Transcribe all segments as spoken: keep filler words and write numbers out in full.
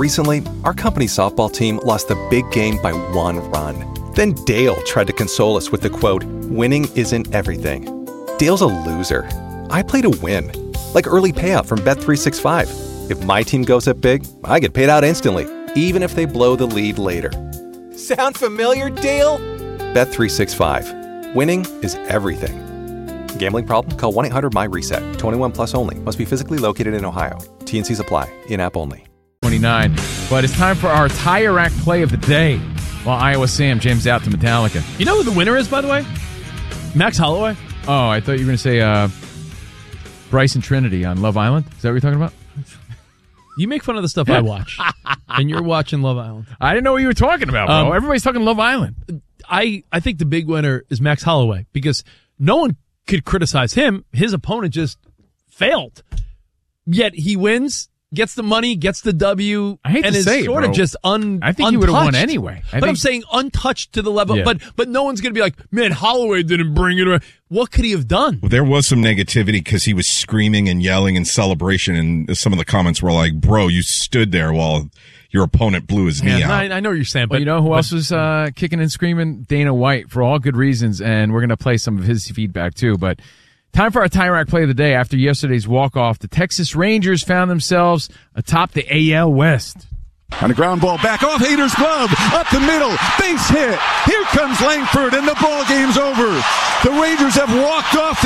Recently, our company softball team lost the big game by one run. Then Dale tried to console us with the quote, "Winning isn't everything." Dale's a loser. I play to win. Like early payout from Bet three sixty-five. If my team goes up big, I get paid out instantly, even if they blow the lead later. Sound familiar, Dale? Bet three sixty-five. Winning is everything. Gambling problem? Call one eight hundred M Y reset. twenty-one plus only. Must be physically located in Ohio. T N Cs apply. In-app only. twenty-nine. But it's time for our Tire Rack play of the day. While Iowa Sam James out to Metallica. You know who the winner is, by the way? Max Holloway. Oh, I thought you were going to say uh, Bryson Trinity on Love Island. Is that what you're talking about? You make fun of the stuff I watch, and you're watching Love Island. I didn't know what you were talking about, bro. Um, Everybody's talking Love Island. I, I think the big winner is Max Holloway because no one could criticize him. His opponent just failed. Yet he wins, gets the money, gets the W, I hate and to is say it, sort bro. of just un. I think untouched. he would have won anyway. I but think, I'm saying untouched to the level. Yeah. But but no one's going to be like, man, Holloway didn't bring it around. What could he have done? Well, there was some negativity because he was screaming and yelling in celebration, and some of the comments were like, "Bro, you stood there while your opponent blew his knee Yeah, out." I, I know what you're saying, but But you know who but, else was uh, kicking and screaming? Dana White, for all good reasons, and we're going to play some of his feedback too. But time for our Tire Rack play of the day. After yesterday's walk-off, the Texas Rangers found themselves atop the A L West. On a ground ball back off Hader's glove, up the middle, base hit. Here comes Langford, and the ball game's over. The Rangers have walked off the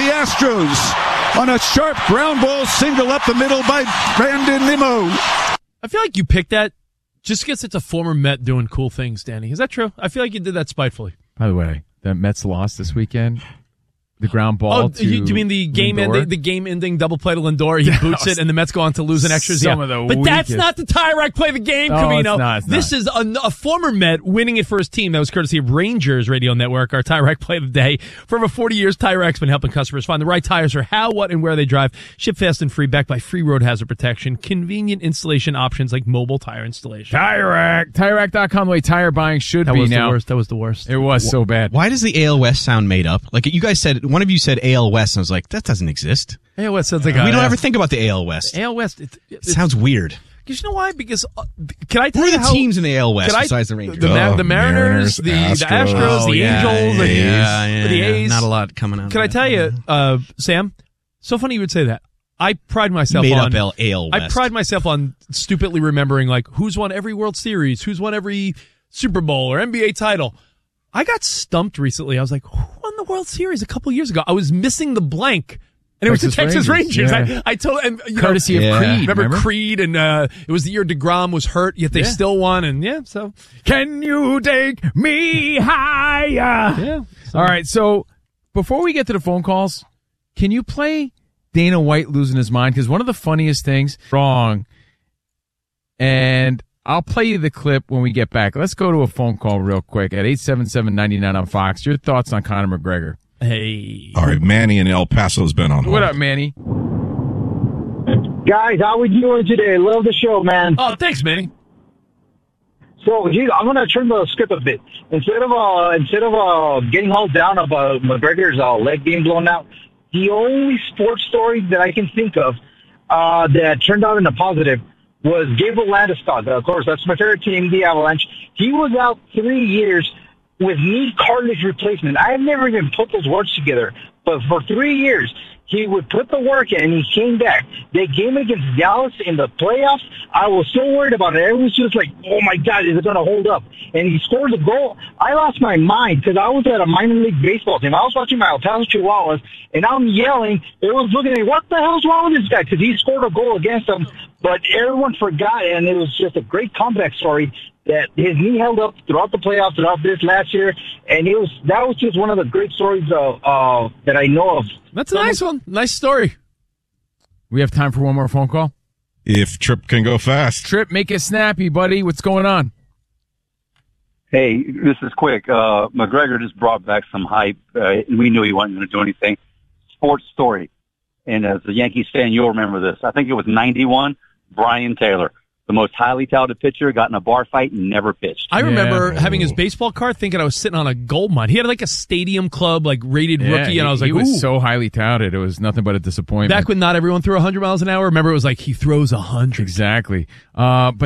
Astros on a sharp ground ball single up the middle by Brandon Nimmo. I feel like you picked that just because it's a former Met doing cool things, Danny. Is that true? I feel like you did that spitefully. By the way, the Mets lost this weekend. The ground ball Oh, to you, you mean the game Lindor? ending, the game ending double play to Lindor? He That boots was it, and the Mets go on to lose in extras. some yeah, of the but that's weakest. not the Tire Rack play of the game, No, Camino. it's not, it's this not. is a, a former Met winning it for his team. That was courtesy of Rangers Radio Network. Our Tire Rack play of the day. For over forty years, Tire Rack's been helping customers find the right tires for how, what, and where they drive. Ship fast and free, backed by free road hazard protection. Convenient installation options like mobile tire installation. Tire Rack. Tire Rack dot com, the way tire buying should That be was now. the worst. That was the worst. It was so bad. Why does the A L West sound made up? Like you guys said, one of you said A L West, and I was like, that doesn't exist. A L West sounds like we a, don't uh, ever think about the A L West. A L West. It, it, It sounds weird. You know why? Because uh, can I tell Who are you the how, teams in the A L West Can I- besides the Rangers? The, Ma- Oh, the Mariners, Mariners, the, the Astros. Astros, Oh, the yeah, Angels, the, yeah, yeah, the yeah. A's. Not a lot coming out. Can I of tell that. you, uh, Sam? So funny you would say that. I pride myself Made on up A L I West. pride myself on stupidly remembering like who's won every World Series, who's won every Super Bowl or N B A title. I got stumped recently. I was like, who won the World Series a couple years ago? I was missing the blank. And it was the Texas Texas Rangers. Rangers, yeah. I, I told, and, you Courtesy know, of Yeah. Creed. remember, Remember? Creed, and uh, it was the year DeGrom was hurt, yet they Yeah. still won. And yeah, so Can you take me higher? yeah. So- All right, so before we get to the phone calls, can you play Dana White losing his mind? Because one of the funniest things, wrong, and I'll play you the clip when we get back. Let's go to a phone call real quick at eight seven seven, nine nine on Fox. Your thoughts on Conor McGregor? Hey. All right, Manny in El Paso's been on hold. What up, Manny? Guys, how we doing today? Love the show, man. Oh, thanks, Manny. So, geez, I'm gonna turn the script a bit. Instead of uh, instead of uh, getting all down about McGregor's uh, leg being blown out, the only sports story that I can think of uh, that turned out in a positive was Gabriel Landeskog. Of course, that's my favorite team, the Avalanche. He was out three years with knee cartilage replacement. I've never even put those words together, but for three years, he would put the work in and he came back. That game against Dallas in the playoffs, I was so worried about it. Everyone's just like, oh my God, is it going to hold up? And he scores a goal. I lost my mind because I was at a minor league baseball team. I was watching my El Paso Chihuahuas and I'm yelling. Everyone's looking at me, what the hell's wrong with this guy? Because he scored a goal against them, but everyone forgot, and it was just a great comeback story that his knee held up throughout the playoffs, throughout this last year, and it was that was just one of the great stories uh, uh, that I know of. That's a nice one. Nice story. We have time for one more phone call. If Tripp can go fast. Trip, make it snappy, buddy. What's going on? Hey, this is quick. Uh, McGregor just brought back some hype. Uh, we knew he wasn't going to do anything. Sports story. And as a Yankees fan, you'll remember this. I think it was ninety-one, Brian Taylor, the most highly touted pitcher, got in a bar fight and never pitched. I remember Yeah. having his baseball card, thinking I was sitting on a gold mine. He had like a stadium club, like rated Yeah, rookie, and I was he, like, he was ooh. so highly touted. It was nothing but a disappointment. Back when not everyone threw one hundred miles an hour, remember it was like he throws one hundred. Exactly. Uh, but